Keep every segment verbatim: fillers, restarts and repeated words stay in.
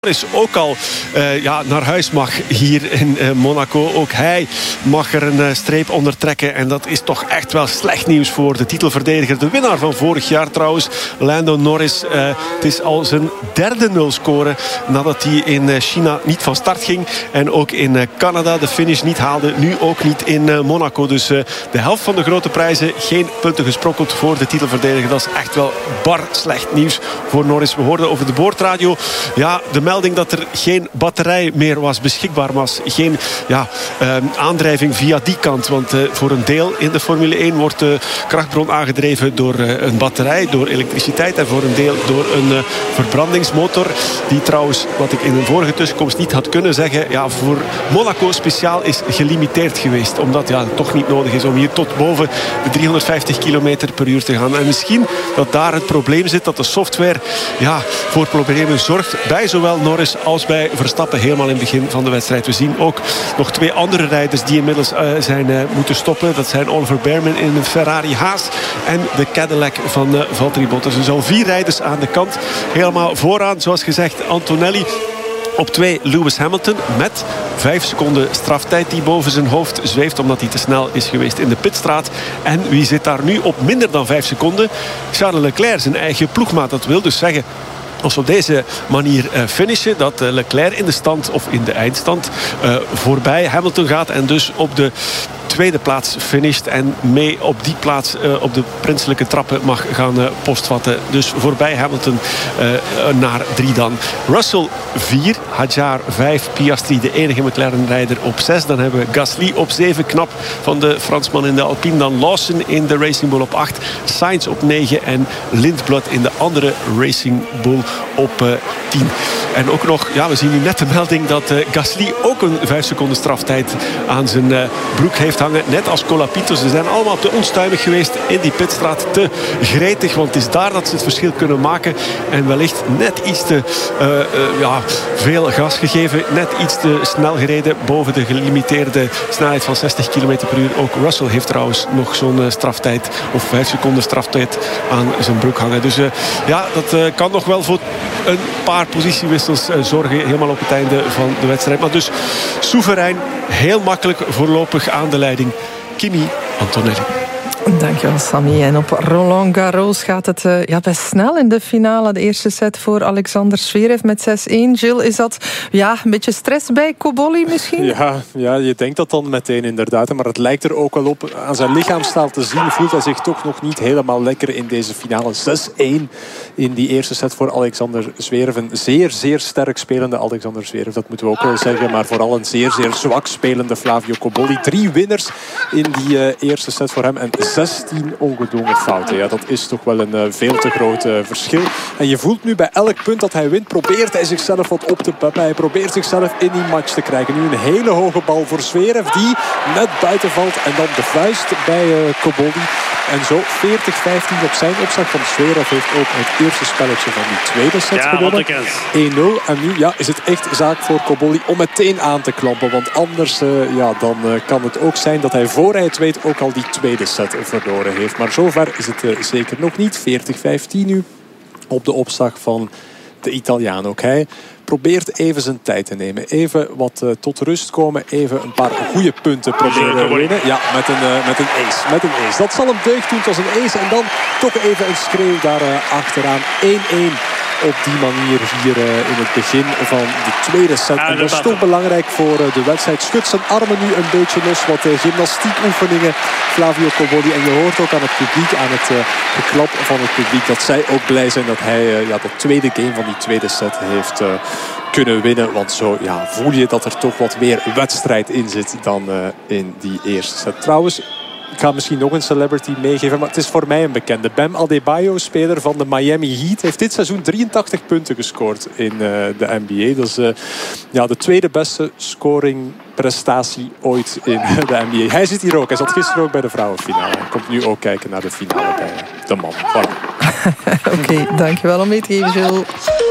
Is ook al uh, ja, naar huis mag hier in uh, Monaco. Ook hij mag er een uh, streep onder trekken. En dat is toch echt wel slecht nieuws voor de titelverdediger. De winnaar van vorig jaar trouwens, Lando Norris. Uh, het is al zijn derde nul scoren nadat hij in uh, China niet van start ging. En ook in uh, Canada de finish niet haalde. Nu ook niet in uh, Monaco. Dus uh, de helft van de grote prijzen. Geen punten gesprokkeld voor de titelverdediger. Dat is echt wel bar slecht nieuws voor Norris. We hoorden over de boordradio. Ja, de melding dat er geen batterij meer was, beschikbaar was. Geen ja, uh, aandrijving via die kant. Want uh, voor een deel in de Formule één wordt de krachtbron aangedreven door uh, een batterij, door elektriciteit. En voor een deel door een uh, verbrandingsmotor. Die trouwens, wat ik in een vorige tussenkomst niet had kunnen zeggen, ja, voor Monaco speciaal is gelimiteerd geweest. Omdat ja, het toch niet nodig is om hier tot boven de driehonderdvijftig kilometer per uur te gaan. En misschien dat daar het probleem zit, dat de software ja, voor problemen zorgt bij zowel Norris als bij Verstappen helemaal in het begin van de wedstrijd. We zien ook nog twee andere rijders die inmiddels uh, zijn uh, moeten stoppen. Dat zijn Oliver Bearman in een Ferrari Haas en de Cadillac van uh, Valtteri Bottas. Dus al vier rijders aan de kant. Helemaal vooraan, zoals gezegd, Antonelli. Op twee Lewis Hamilton met vijf seconden straftijd die boven zijn hoofd zweeft omdat hij te snel is geweest in de pitstraat. En wie zit daar nu op minder dan vijf seconden? Charles Leclerc, zijn eigen ploegmaat. Dat wil dus zeggen, als we op deze manier uh, finishen, dat uh, Leclerc in de stand of in de eindstand uh, voorbij Hamilton gaat en dus op de tweede plaats finisht en mee op die plaats uh, op de prinselijke trappen mag gaan uh, postvatten. Dus voorbij Hamilton uh, naar drie dan. Russell vier, Hadjar vijf, Piastri de enige McLaren-rijder op zes. Dan hebben we Gasly op zeven, knap van de Fransman in de Alpine. Dan Lawson in de Racing Bull op acht, Sainz op negen en Lindblad in de andere Racing Bull op uh, tien. En ook nog, ja, we zien nu net de melding dat uh, Gasly ook een vijf seconden straftijd aan zijn uh, broek heeft hangen. Net als Colapinto. Ze zijn allemaal te onstuimig geweest in die pitstraat. Te gretig, want het is daar dat ze het verschil kunnen maken. En wellicht net iets te uh, uh, ja, veel gas gegeven. Net iets te snel gereden boven de gelimiteerde snelheid van zestig kilometer per uur. Ook Russell heeft trouwens nog zo'n uh, straftijd of vijf seconden straftijd aan zijn broek hangen. Dus uh, ja, dat uh, kan nog wel voor een paar positiewissels uh, zorgen. Helemaal op het einde van de wedstrijd. Maar dus soeverein, heel makkelijk voorlopig aan de leiding. Kimi Antonelli. Dankjewel, Sammy. En op Roland Garros gaat het uh, ja, best snel in de finale. De eerste set voor Alexander Zverev met zes één. Gilles, is dat ja, een beetje stress bij Cobolli misschien? Ja, ja, je denkt dat dan meteen inderdaad. Maar het lijkt er ook wel op. Aan zijn lichaamstaal te zien voelt hij zich toch nog niet helemaal lekker in deze finale. zes één in die eerste set voor Alexander Zverev. Een zeer, zeer sterk spelende Alexander Zverev. Dat moeten we ook wel zeggen. Maar vooral een zeer, zeer zwak spelende Flavio Cobolli. Drie winners in die uh, eerste set voor hem. En zestien ongedwongen fouten. Ja, dat is toch wel een uh, veel te groot uh, verschil. En je voelt nu bij elk punt dat hij wint, probeert hij zichzelf wat op te peppen. Hij probeert zichzelf in die match te krijgen. Nu een hele hoge bal voor Zverev die net buiten valt. En dan de vuist bij uh, Cobolli. En zo veertig vijftien op zijn opslag. Want Zverev heeft ook het eerste spelletje van die tweede set ja, gewonnen. één nul. En nu ja, is het echt zaak voor Cobolli om meteen aan te klampen. Want anders uh, ja, dan uh, kan het ook zijn dat hij voor hij het weet ook al die tweede set verloren heeft. Maar zover is het uh, zeker nog niet. veertig vijftien nu op de opslag van de Italiaan. Ook hij probeert even zijn tijd te nemen. Even wat uh, tot rust komen. Even een paar goede punten proberen winnen. Ja, met een, uh, met een ace. Met een ace. Dat zal hem deugd doen als een ace. En dan toch even een schreeuw daar uh, achteraan. één één. Op die manier hier uh, in het begin van de tweede set. En dat is toch belangrijk voor uh, de wedstrijd. Schudt zijn armen nu een beetje los. Wat uh, gymnastiekoefeningen. Flavio Cobolli. En je hoort ook aan het publiek, aan het uh, geklap van het publiek, dat zij ook blij zijn dat hij uh, ja, dat tweede game van die tweede set heeft uh, kunnen winnen. Want zo ja, voel je dat er toch wat meer wedstrijd in zit dan uh, in die eerste set. Trouwens, ik ga misschien nog een celebrity meegeven, maar het is voor mij een bekende. Bam Adebayo, speler van de Miami Heat, heeft dit seizoen drieëntachtig punten gescoord in uh, de N B A. Dat is uh, ja, de tweede beste scoringprestatie ooit in de N B A. Hij zit hier ook. Hij zat gisteren ook bij de vrouwenfinale. Hij komt nu ook kijken naar de finale bij de man. Voilà. Oké, okay, dankjewel om mee te geven, Gilles.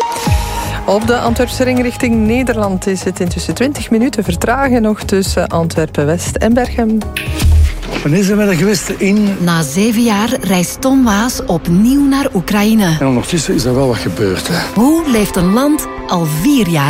Op de Antwerpse ring richting Nederland is het intussen twintig minuten vertragen nog tussen Antwerpen-West en Berchem. Wanneer zijn we er geweest in? Na zeven jaar reist Tom Waas opnieuw naar Oekraïne. En ondertussen is er wel wat gebeurd. Hè? Hoe leeft een land al vier jaar